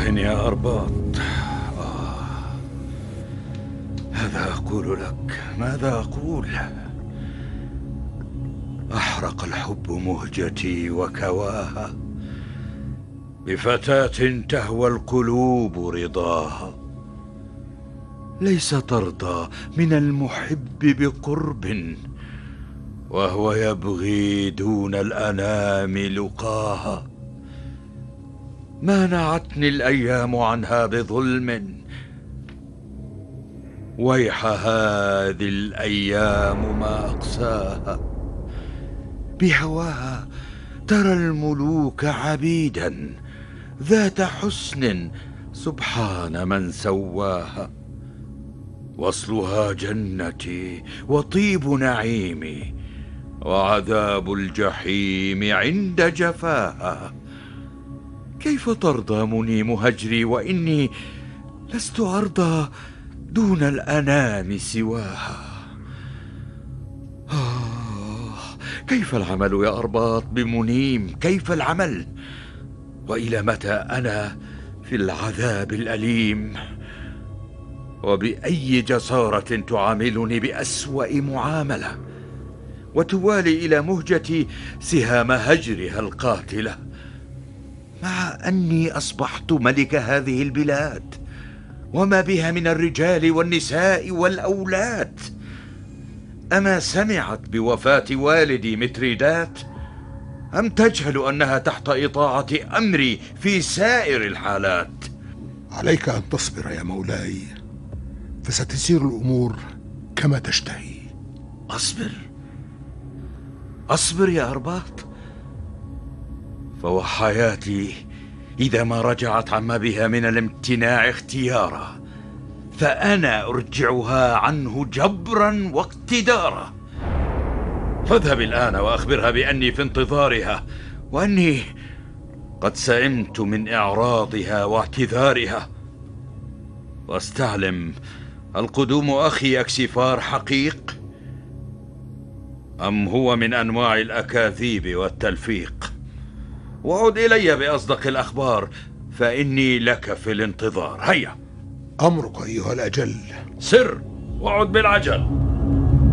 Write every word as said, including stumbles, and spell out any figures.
يا أرباط. آه. هذا أقول لك، ماذا أقول؟ أحرق الحب مهجتي وكواها بفتاة تهوى القلوب رضاها. ليس ترضى من المحب بقرب، وهو يبغي دون الأنام لقاها. مانعتني الأيام عنها بظلم، ويح هذه الأيام ما أقساها. بهواها ترى الملوك عبيدا، ذات حسن سبحان من سواها. وصلها جنتي وطيب نعيمي، وعذاب الجحيم عند جفاها. كيف ترضى منيم هجري وإني لست أرضى دون الأنام سواها؟ آه، كيف العمل يا أرباط بمنيم؟ كيف العمل؟ وإلى متى أنا في العذاب الأليم؟ وبأي جسارة تعاملني بأسوأ معاملة، وتوالي إلى مهجتي سهام هجرها القاتلة، مع أني أصبحت ملك هذه البلاد وما بها من الرجال والنساء والأولاد. أما سمعت بوفاة والدي متريدات؟ أم تجهل أنها تحت إطاعة أمري في سائر الحالات؟ عليك أن تصبر يا مولاي، فستسير الأمور كما تشتهي. أصبر؟ أصبر يا أرباط؟ فوحياتي إذا ما رجعت عما بها من الامتناع اختيارا، فأنا أرجعها عنه جبرا واقتدارا. فاذهب الآن وأخبرها بأني في انتظارها، وأني قد سئمت من إعراضها واعتذارها. واستعلم، القدوم أخي أكسفار حقيق، أم هو من أنواع الأكاذيب والتلفيق؟ وعد إلي بأصدق الأخبار، فإني لك في الانتظار. هيا. أمرك أيها الأجل. سر، وعد بالعجل.